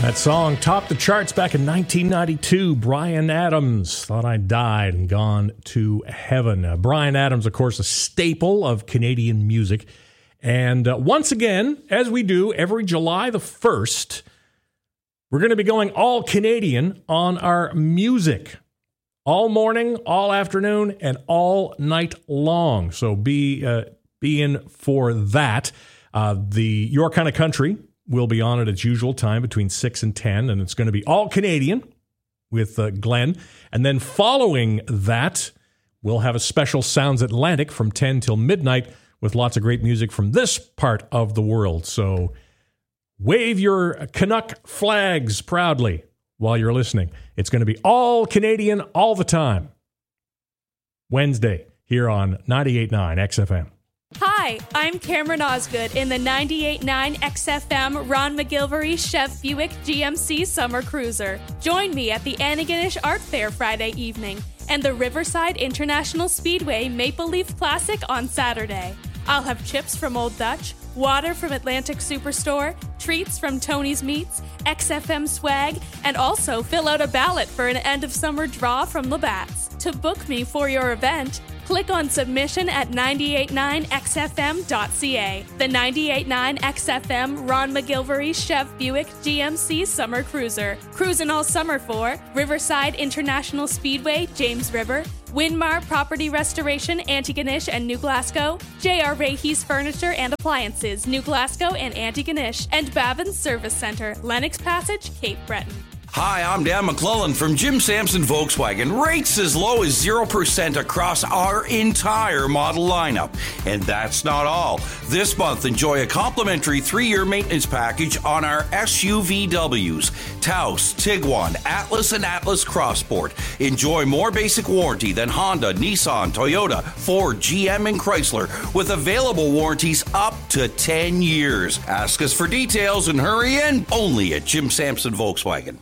That song topped the charts back in 1992. Bryan Adams, Thought I Died and Gone to Heaven. Bryan Adams, of course, a staple of Canadian music. And once again, as we do every July the 1st, we're going to be going all Canadian on our music. All morning, all afternoon, and all night long. So be in for that. The Your Kind of Country will be on at its usual time between 6 and 10, and it's going to be all Canadian with Glenn. And then following that, we'll have a special Sounds Atlantic from 10 till midnight with lots of great music from this part of the world. So wave your Canuck flags proudly while you're listening. It's going to be all Canadian all the time. Wednesday here on 98.9 XFM. Hi, I'm Cameron Osgood in the 98.9 XFM Ron McGilvery Chev Buick GMC Summer Cruiser. Join me at the Antigonish Art Fair Friday evening and the Riverside International Speedway Maple Leaf Classic on Saturday. I'll have chips from Old Dutch, water from Atlantic Superstore, treats from Tony's Meats, XFM swag, and also fill out a ballot for an end-of-summer draw from Labatt's. To book me for your event, click on submission at 989xfm.ca. The 98.9 XFM Ron McGilvery Chev Buick GMC Summer Cruiser. Cruising all summer for Riverside International Speedway, James River, Winmar Property Restoration, Antigonish and New Glasgow, J.R. Rahe's Furniture and Appliances, New Glasgow and Antigonish, and Babin's Service Center, Lennox Passage, Cape Breton. Hi, I'm Dan McClellan from Jim Sampson Volkswagen. Rates as low as 0% across our entire model lineup. And that's not all. This month, enjoy a complimentary 3-year maintenance package on our SUVWs, Taos, Tiguan, Atlas, and Atlas Crossport. Enjoy more basic warranty than Honda, Nissan, Toyota, Ford, GM, and Chrysler, with available warranties up to 10 years. Ask us for details and hurry in, only at Jim Sampson Volkswagen.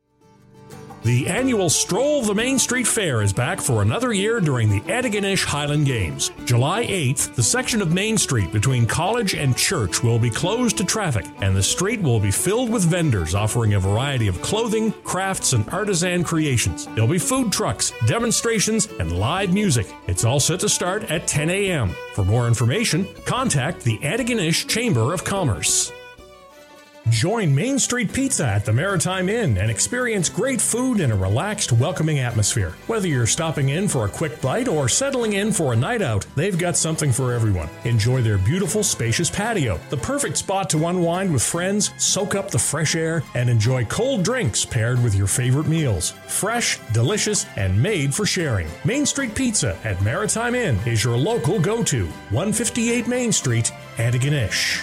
The annual Stroll the Main Street Fair is back for another year during the Antigonish Highland Games. July 8th, the section of Main Street between College and Church will be closed to traffic, and the street will be filled with vendors offering a variety of clothing, crafts, and artisan creations. There'll be food trucks, demonstrations, and live music. It's all set to start at 10 a.m. For more information, contact the Antigonish Chamber of Commerce. Join Main Street Pizza at the Maritime Inn and experience great food in a relaxed, welcoming atmosphere. Whether you're stopping in for a quick bite or settling in for a night out, they've got something for everyone. Enjoy their beautiful, spacious patio, the perfect spot to unwind with friends, soak up the fresh air, and enjoy cold drinks paired with your favorite meals. Fresh, delicious, and made for sharing. Main Street Pizza at Maritime Inn is your local go-to. 158 Main Street, Antigonish.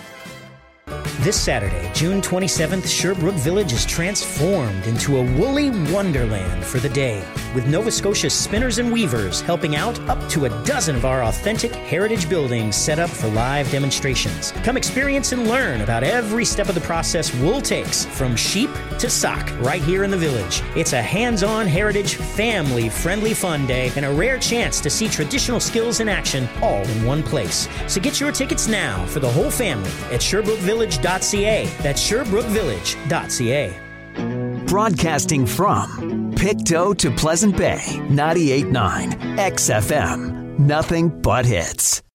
This Saturday, June 27th, Sherbrooke Village is transformed into a woolly wonderland for the day, with Nova Scotia spinners and weavers helping out up to a dozen of our authentic heritage buildings set up for live demonstrations. Come experience and learn about every step of the process wool takes, from sheep to sock, right here in the village. It's a hands-on heritage, family-friendly fun day and a rare chance to see traditional skills in action all in one place. So get your tickets now for the whole family at SherbrookeVillage.ca. That's SherbrookeVillage.ca. Broadcasting from Pictou to Pleasant Bay, 98.9 XFM. Nothing but hits.